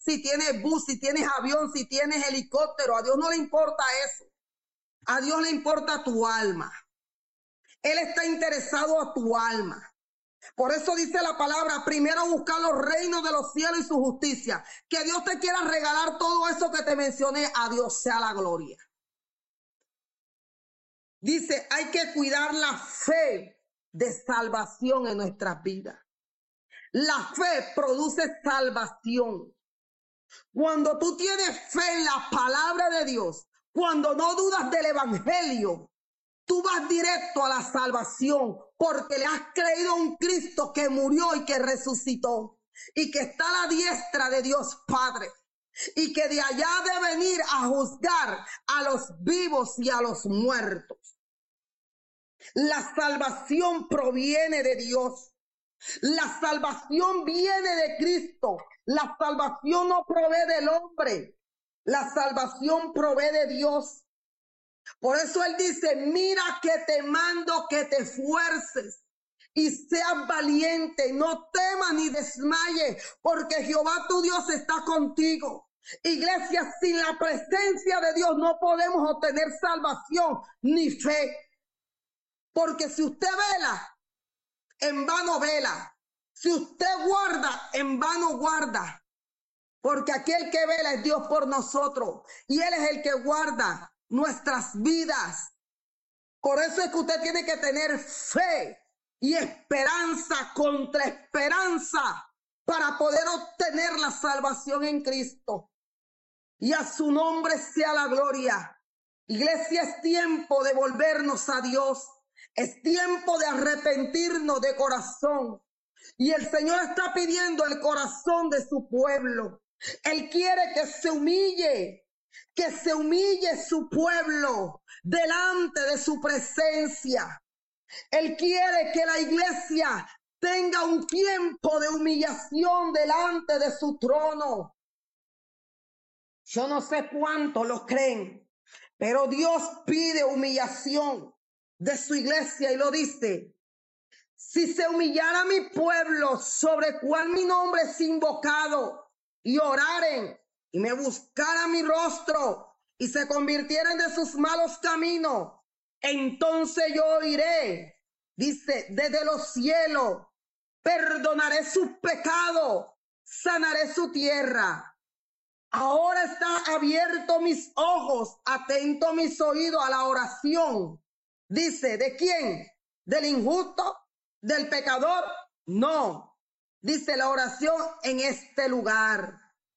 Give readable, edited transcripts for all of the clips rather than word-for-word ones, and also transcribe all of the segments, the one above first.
si tienes bus, si tienes avión, si tienes helicóptero. A Dios no le importa eso. A Dios le importa tu alma. Él está interesado a tu alma. Por eso dice la palabra, primero buscar los reinos de los cielos y su justicia. Que Dios te quiera regalar todo eso que te mencioné, a Dios sea la gloria. Dice, hay que cuidar la fe de salvación en nuestras vidas. La fe produce salvación. Cuando tú tienes fe en la palabra de Dios, cuando no dudas del evangelio, tú vas directo a la salvación porque le has creído a un Cristo que murió y que resucitó y que está a la diestra de Dios Padre y que de allá de venir a juzgar a los vivos y a los muertos. La salvación proviene de Dios. La salvación viene de Cristo. La salvación no provee del hombre. La salvación provee de Dios. Por eso Él dice, mira que te mando que te esfuerces y seas valiente, no temas ni desmayes, porque Jehová tu Dios está contigo. Iglesia, sin la presencia de Dios no podemos obtener salvación ni fe. Porque si usted vela, en vano vela. Si usted guarda, en vano guarda. Porque aquel que vela es Dios por nosotros. Y Él es el que guarda nuestras vidas. Por eso es que usted tiene que tener fe y esperanza contra esperanza para poder obtener la salvación en Cristo. Y a su nombre sea la gloria. Iglesia, es tiempo de volvernos a Dios. Es tiempo de arrepentirnos de corazón. Y el Señor está pidiendo el corazón de su pueblo. Él quiere que se humille su pueblo delante de su presencia. Él quiere que la iglesia tenga un tiempo de humillación delante de su trono. Yo no sé cuánto lo creen, pero Dios pide humillación de su iglesia y lo dice: si se humillara mi pueblo sobre cual mi nombre es invocado y oraren y me buscara mi rostro y se convirtieran de sus malos caminos, entonces yo oiré, dice, desde los cielos, perdonaré sus pecados, sanaré su tierra. Ahora está abierto mis ojos, atento mis oídos a la oración. Dice, ¿de quién? ¿Del injusto? ¿Del pecador? No. Dice la oración en este lugar.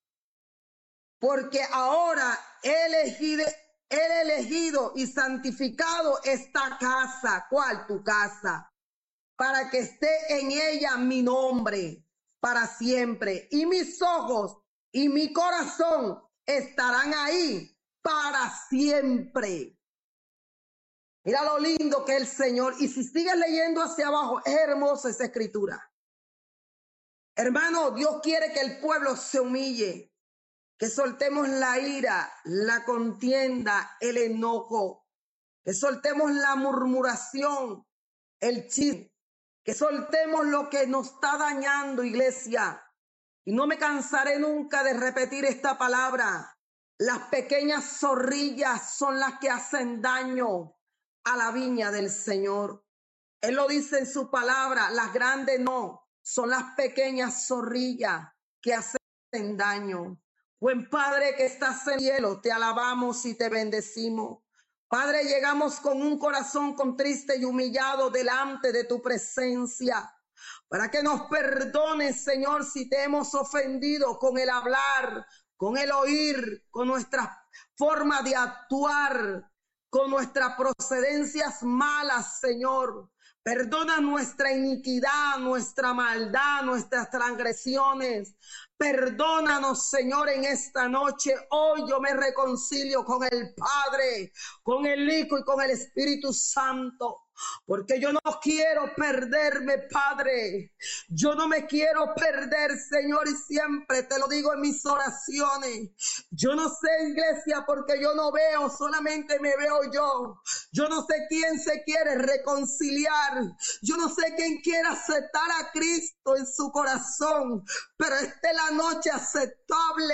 Porque ahora he elegido y santificado esta casa. ¿Cuál? Tu casa. Para que esté en ella mi nombre para siempre. Y mis ojos y mi corazón estarán ahí para siempre. Mira lo lindo que es el Señor. Y si sigues leyendo hacia abajo, es hermosa esa escritura. Hermano, Dios quiere que el pueblo se humille, que soltemos la ira, la contienda, el enojo, que soltemos la murmuración, el chisme, que soltemos lo que nos está dañando, iglesia. Y no me cansaré nunca de repetir esta palabra. Las pequeñas zorrillas son las que hacen daño a la viña del Señor. Él lo dice en su palabra, las grandes no, son las pequeñas zorrillas que hacen daño. Buen Padre que estás en el cielo, te alabamos y te bendecimos. Padre, llegamos con un corazón contriste y humillado delante de tu presencia, para que nos perdones, Señor, si te hemos ofendido con el hablar, con el oír, con nuestra forma de actuar, con nuestras procedencias malas, Señor. Perdona nuestra iniquidad, nuestra maldad, nuestras transgresiones. Perdónanos, Señor, en esta noche. Hoy yo me reconcilio con el Padre, con el Hijo y con el Espíritu Santo. Porque yo no quiero perderme, Padre. Yo no me quiero perder, Señor, y siempre te lo digo en mis oraciones. Yo no sé, iglesia, porque yo no veo, solamente me veo yo. Yo no sé quién se quiere reconciliar. Yo no sé quién quiere aceptar a Cristo en su corazón. Pero esta es la noche aceptable